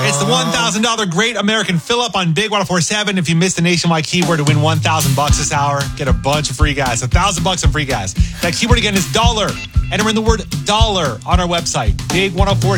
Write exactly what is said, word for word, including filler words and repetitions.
It's the one thousand dollars Great American Fill-Up on Big one oh four seven. If you missed the nationwide keyword to win one thousand bucks this hour, get a bunch of free gas. one thousand bucks in free gas. That keyword again is dollar. Enter in the word dollar on our website, big one oh four